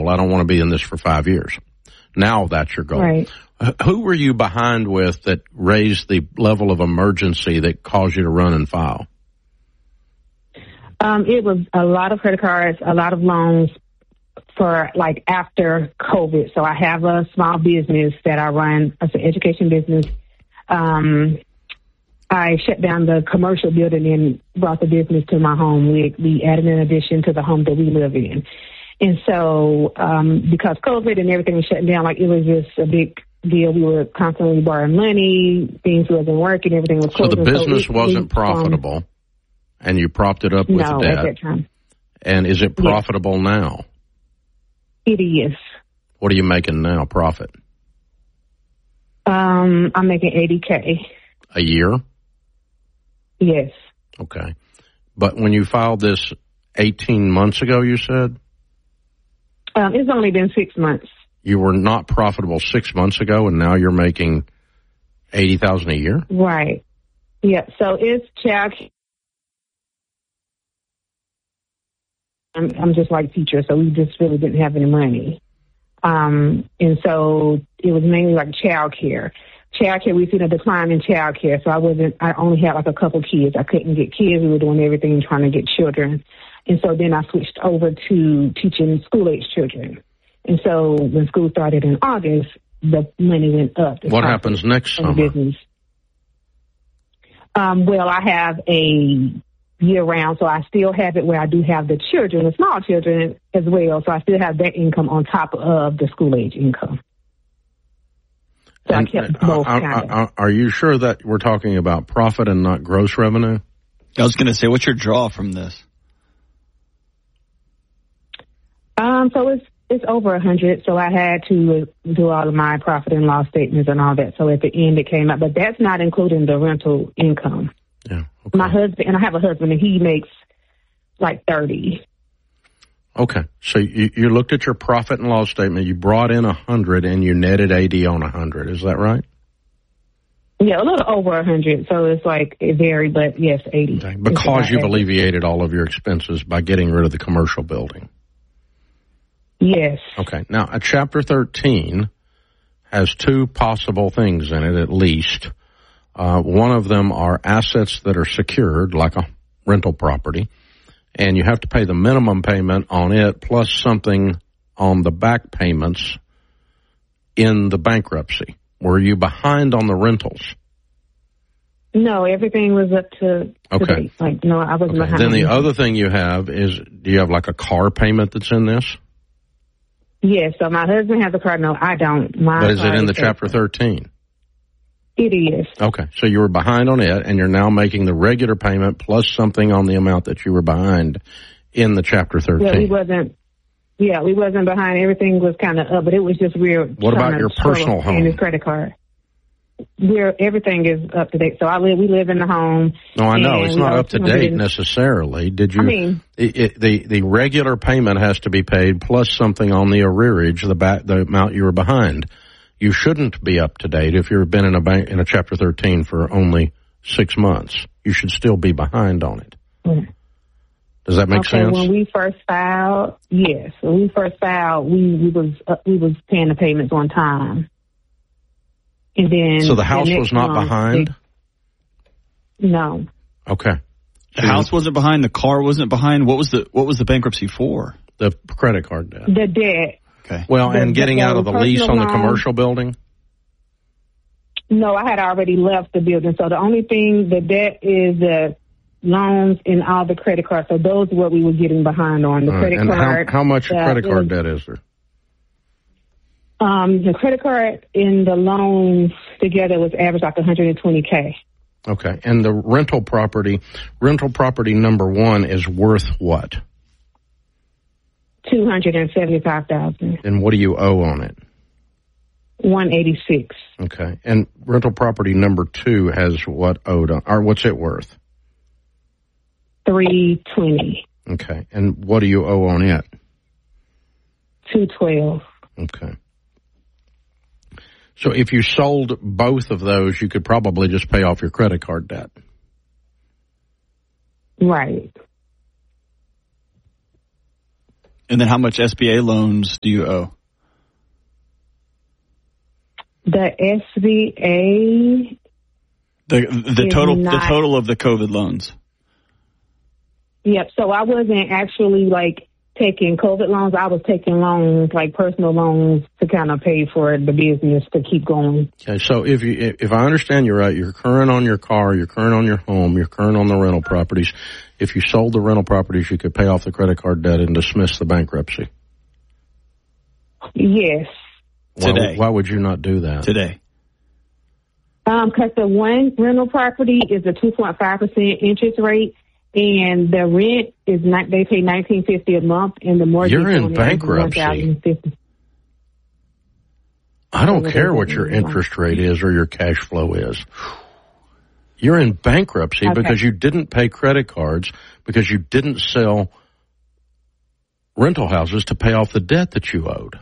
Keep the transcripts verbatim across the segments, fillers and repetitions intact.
I don't want to be in this for five years. Now that's your goal. Right. Who were you behind with that raised the level of emergency that caused you to run and file? Um, it was a lot of credit cards, a lot of loans for like after COVID. So I have a small business that I run. It's an education business. Um, I shut down the commercial building and brought the business to my home. We, we added an addition to the home that we live in. And so um, because COVID and everything was shutting down, like it was just a big deal. We were constantly borrowing money. Things wasn't working. Everything was closing. So the business so it, wasn't we, profitable, um, and you propped it up with no, debt. at that time. And is it profitable yes. now? It is. What are you making now, profit? Um, I'm making eighty K. A year? Yes. Okay. But when you filed this eighteen months ago, you said? Um, it's only been six months. You were not profitable six months ago, and now you're making eighty thousand dollars a year? Right. Yeah, so it's child. I'm, I'm just like teacher, so we just really didn't have any money. Um, and so it was mainly like child care. Child care, we've seen a decline in child care, so I wasn't, I only had like a couple kids. I couldn't get kids. We were doing everything trying to get children. And so then I switched over to teaching school-age children. And so when school started in August, the money went up. What happens next summer? Business. Um, well, I have a year-round, so I still have it where I do have the children, the small children as well, so I still have that income on top of the school-age income. So and, I kept both are, kind are, are you sure that we're talking about profit and not gross revenue? I was going to say, what's your draw from this? Um, so it's it's over a hundred. So I had to do all of my profit and loss statements and all that. So at the end it came out, but that's not including the rental income. Yeah. Okay. My husband, and I have a husband, and he makes like thirty. Okay. So you, you looked at your profit and loss statement. You brought in a hundred, and you netted eighty on a hundred. Is that right? Yeah, a little over a hundred. So it's like it varied, but yes, eighty. Okay. Because you've alleviated all of your expenses by getting rid of the commercial building. Yes. Okay. Now, a Chapter thirteen has two possible things in it, at least. Uh, one of them are assets that are secured, like a rental property, and you have to pay the minimum payment on it plus something on the back payments in the bankruptcy. Were you behind on the rentals? No, everything was up to okay. date. Like, no, I wasn't okay. behind. Then the other thing you have is, do you have like a car payment that's in this? Yes, so my husband has a car. No, I don't. My but is it in the Chapter thirteen? It is. Okay, so you were behind on it, and you're now making the regular payment plus something on the amount that you were behind in the Chapter thirteen. Yeah, we wasn't. Yeah, we wasn't behind. Everything was kind of up, but it was just weird. What about your personal home? And his credit card. We're, everything is up to date. So I live. We live in the home. No, I know it's not up to date necessarily. Did you? I mean, it, it, the the regular payment has to be paid plus something on the arrearage, the back, the amount you were behind. You shouldn't be up to date if you've been in a bank in a Chapter thirteen for only six months. You should still be behind on it. Mm. Does that make okay, sense? When we first filed, yes. When we first filed, we, we was uh, we was paying the payments on time. And then so the house the was not month, behind? They, no. Okay. The so house wasn't behind. The car wasn't behind. What was the what was the bankruptcy for? The credit card debt. The debt. Okay. Well, the, and getting the, out of the lease on the commercial building? No, I had already left the building. So the only thing, the debt is the loans and all the credit cards. So those are what we were getting behind on. The all credit right. And card. How, how much credit card debt is there? Um, the credit card and the loans together was average like one hundred twenty K. Okay. And the rental property, rental property number one is worth what? two hundred seventy-five thousand dollars. And what do you owe on it? one eighty-six. Okay. And rental property number two has what owed on, or what's it worth? three twenty. Okay. And what do you owe on it? two twelve. Okay. So if you sold both of those, you could probably just pay off your credit card debt. Right. And then how much S B A loans do you owe? The S B A. The the total not, the total of the COVID loans. Yep. So I wasn't actually like taking COVID loans. I was taking loans, like personal loans, to kind of pay for the business to keep going. Okay. So if you if I understand you right, you're current on your car, you're current on your home, you're current on the rental properties. If you sold the rental properties, you could pay off the credit card debt and dismiss the bankruptcy. Yes. Why Today. Would, why would you not do that? Today. Um, because the one rental property is a two point five percent interest rate, and the rent is not, they pay nineteen fifty a month, and the mortgage You're in on it is bankruptcy. one thousand fifty. I don't care what your interest rate is or your cash flow is. You're in bankruptcy Okay. because you didn't pay credit cards, because you didn't sell rental houses to pay off the debt that you owed.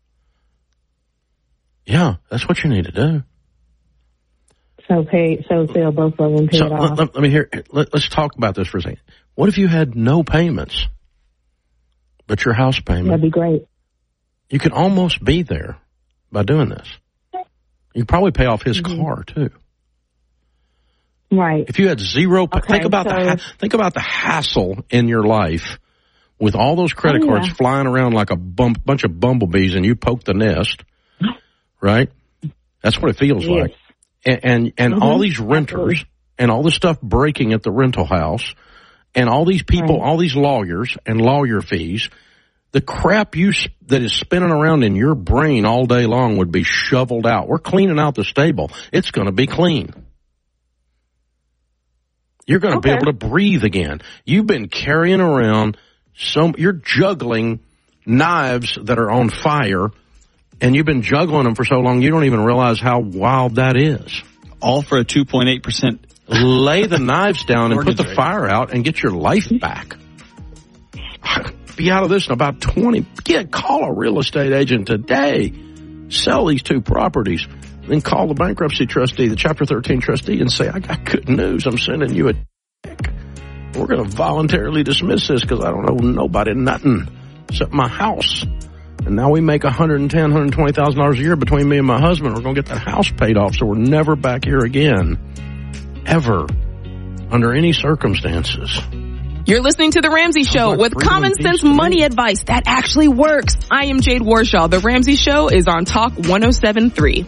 Yeah, that's what you need to do. So pay, so sell both of them, pay So it let, off. let, let me hear. Let, let's talk about this for a second. What if you had no payments, but your house payment? That'd be great. You could almost be there by doing this. You could probably pay off his Mm-hmm. car too. Right. If you had zero, Okay, think about so- the ha- think about the hassle in your life with all those credit Oh, cards yeah. flying around like a bump, bunch of bumblebees, and you poke the nest, right? That's what it feels Yes. like. And and, and Mhm. all these renters Absolutely. and all the stuff breaking at the rental house, and all these people, Right. all these lawyers and lawyer fees. The crap you s- that is spinning around in your brain all day long would be shoveled out. We're cleaning out the stable. It's going to be clean. You're going to Okay. be able to breathe again. You've been carrying around some, you're juggling knives that are on fire, and you've been juggling them for so long you don't even realize how wild that is. All for a two point eight percent. Lay the knives down and put the Mortgage rate. fire out and get your life back. Be out of this in about twenty. Get, call a real estate agent today. Sell these two properties. Then call the bankruptcy trustee, the Chapter thirteen trustee, and say, I got good news. I'm sending you a check. We're going to voluntarily dismiss this because I don't owe nobody nothing except my house. And now we make one hundred ten thousand dollars, one hundred twenty thousand dollars a year between me and my husband. We're going to get that house paid off, so we're never back here again. Ever. Under any circumstances. You're listening to The Ramsey Show like with freedom common and sense peace to money me. advice that actually works. I am Jade Warshaw. The Ramsey Show is on Talk one oh seven point three.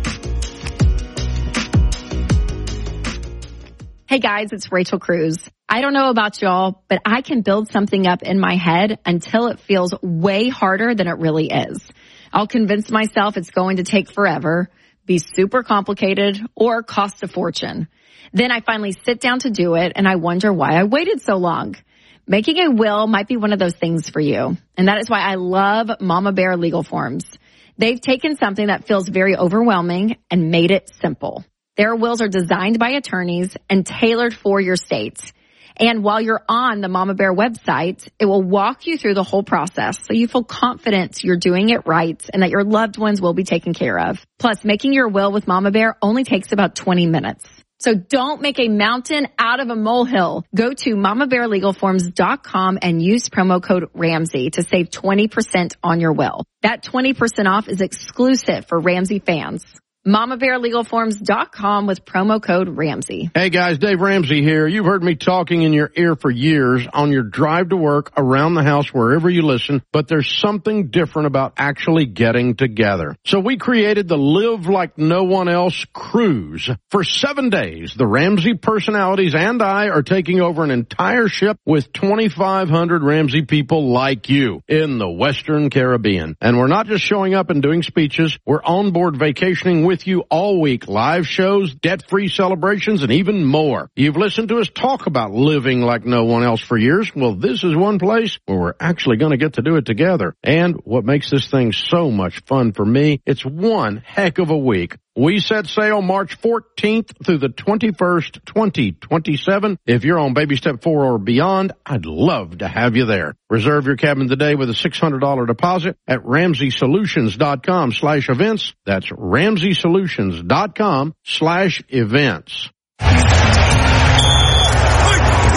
Hey guys, it's Rachel Cruz. I don't know about y'all, but I can build something up in my head until it feels way harder than it really is. I'll convince myself it's going to take forever, be super complicated, or cost a fortune. Then I finally sit down to do it and I wonder why I waited so long. Making a will might be one of those things for you. And that is why I love Mama Bear Legal Forms. They've taken something that feels very overwhelming and made it simple. Their wills are designed by attorneys and tailored for your state. And while you're on the Mama Bear website, it will walk you through the whole process so you feel confident you're doing it right and that your loved ones will be taken care of. Plus, making your will with Mama Bear only takes about twenty minutes. So don't make a mountain out of a molehill. Go to mama bear legal forms dot com and use promo code Ramsey to save twenty percent on your will. That twenty percent off is exclusive for Ramsey fans. mama bear legal forms dot com with promo code Ramsey. Hey guys, Dave Ramsey here. You've heard me talking in your ear for years on your drive to work, around the house, wherever you listen, but there's something different about actually getting together. So we created the Live Like No One Else cruise. For seven days, the Ramsey personalities and I are taking over an entire ship with twenty-five hundred Ramsey people like you in the Western Caribbean. And we're not just showing up and doing speeches, we're on board vacationing with you all week. Live shows, debt-free celebrations, and even more. You've listened to us talk about living like no one else for years. Well, this is one place where we're actually going to get to do it together. And what makes this thing so much fun for me, it's one heck of a week. We set sail March fourteenth through the twenty-first, twenty twenty-seven. If you're on baby step four or beyond, I'd love to have you there. Reserve your cabin today with a six hundred dollars deposit at ramsey solutions dot com slash events. That's ramsey solutions dot com slash events.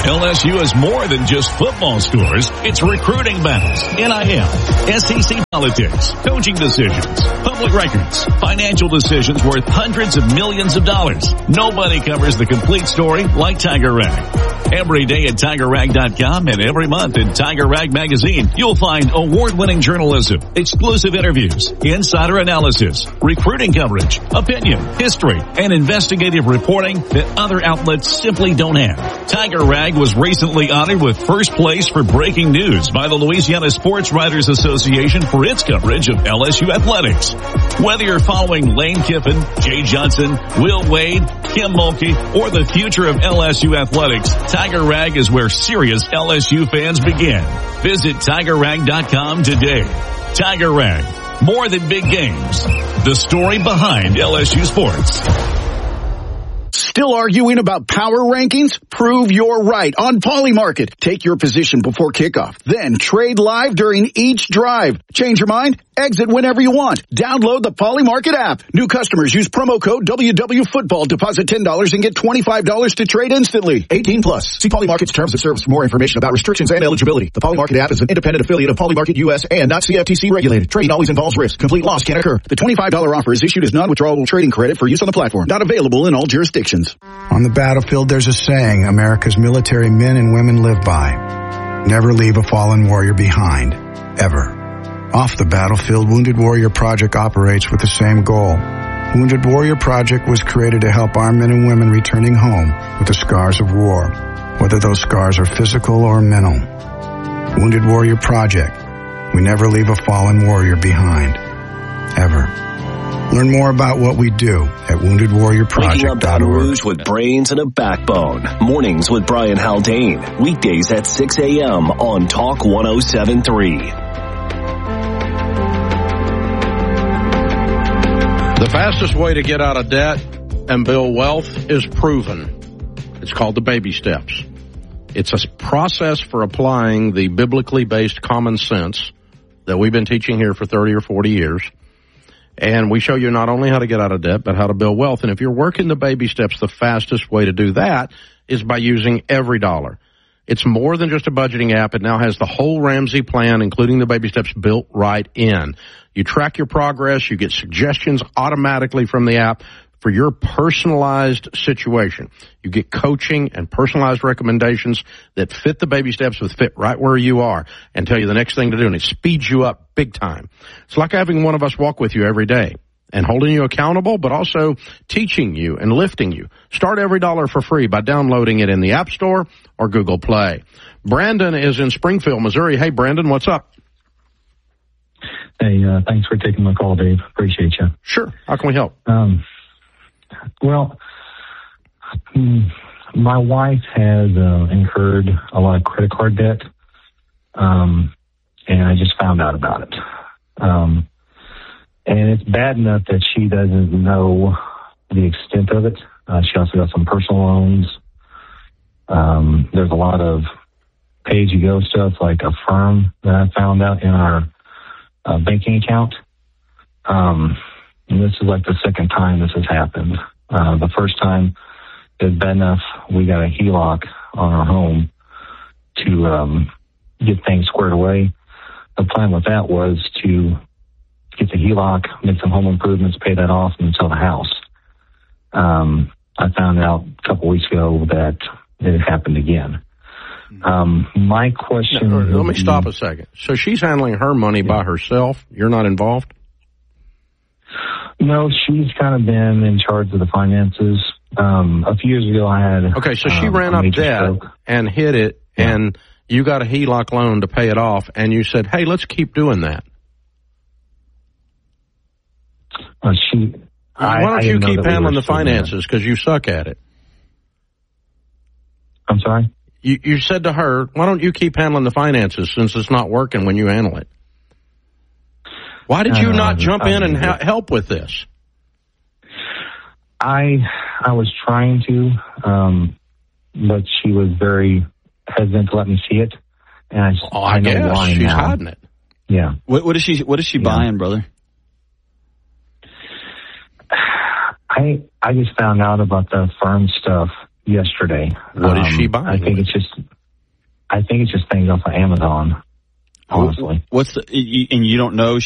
L S U is more than just football scores. It's recruiting battles, N I L, S E C politics, coaching decisions, public records, financial decisions worth hundreds of millions of dollars. Nobody covers the complete story like Tiger Rag. Every day at Tiger Rag dot com and every month in Tiger Rag Magazine, you'll find award-winning journalism, exclusive interviews, insider analysis, recruiting coverage, opinion, history, and investigative reporting that other outlets simply don't have. Tiger Rag was recently honored with first place for breaking news by the Louisiana Sports Writers Association for its coverage of L S U athletics. Whether you're following Lane Kiffin, Jay Johnson, Will Wade, Kim Mulkey, or the future of L S U athletics, Tiger Rag is where serious L S U fans begin. Visit Tiger Rag dot com today. Tiger Rag, more than big games. The story behind L S U sports. Still arguing about power rankings? Prove you're right on Polymarket. Take your position before kickoff, then trade live during each drive. Change your mind? Exit whenever you want. Download the Polymarket app. New customers use promo code W W Football. Deposit ten dollars and get twenty-five dollars to trade instantly. eighteen plus. See Polymarket's terms of service for more information about restrictions and eligibility. The Polymarket app is an independent affiliate of Polymarket U S and not C F T C regulated. Trading always involves risk. Complete loss can occur. The twenty-five dollars offer is issued as non-withdrawable trading credit for use on the platform. Not available in all jurisdictions. On the battlefield, there's a saying America's military men and women live by. Never leave a fallen warrior behind. Ever. Off the battlefield, Wounded Warrior Project operates with the same goal. Wounded Warrior Project was created to help our men and women returning home with the scars of war, whether those scars are physical or mental. Wounded Warrior Project. We never leave a fallen warrior behind. Ever. Learn more about what we do at wounded warrior project dot org. Waking up Baton Rouge with brains and a backbone. Mornings with Brian Haldane. Weekdays at six a.m. on Talk one oh seven point three. The fastest way to get out of debt and build wealth is proven. It's called the baby steps. It's a process for applying the biblically based common sense that we've been teaching here for thirty or forty years. And we show you not only how to get out of debt, but how to build wealth. And if you're working the baby steps, the fastest way to do that is by using Every Dollar. It's more than just a budgeting app. It now has the whole Ramsey plan, including the baby steps, built right in. You track your progress. You get suggestions automatically from the app for your personalized situation. You get coaching and personalized recommendations that fit the baby steps, that fit right where you are, and tell you the next thing to do, and it speeds you up big time. It's like having one of us walk with you every day and holding you accountable, but also teaching you and lifting you. Start Every Dollar for free by downloading it in the App Store or Google Play. Brandon is in Springfield, Missouri. Hey, Brandon, what's up? Hey, uh, thanks for taking my call, Dave. Appreciate you. Sure. How can we help? Um, well, my wife has uh, incurred a lot of credit card debt, um, and I just found out about it. Um, and it's bad enough that she doesn't know the extent of it. Uh, she also got some personal loans. Um, there's a lot of pay-as-you-go stuff like Affirm that I found out in our uh, banking account. Um, and this is like the second time this has happened. Uh, the first time it was bad enough we got a H E L O C on our home to um, get things squared away. The plan with that was to get the H E L O C, make some home improvements, pay that off, and sell the house. Um, I found out a couple weeks ago that it happened again. Um, my question... No, let me stop a second. So she's handling her money yeah. by herself? You're not involved? No, she's kind of been in charge of the finances. Um, a few years ago, I had... Okay, so she um, ran up debt stroke. and hit it, yeah. and you got a H E L O C loan to pay it off, and you said, hey, let's keep doing that. Uh, she... Why don't I, you I keep we handling the finances, because you suck at it? I'm sorry? You, you said to her, why don't you keep handling the finances since it's not working when you handle it? Why did you uh, not jump I, in and ha- help with this? I I was trying to, um, but she was very hesitant to let me see it. And I, oh, I, I know guess. why She's now. hiding it. Yeah. What, what is she? What is she yeah. buying, brother? I I just found out about the Affirm stuff yesterday. What um, is she buying? I think it's just, I think it's just things off of Amazon. Honestly, what's the, and you don't know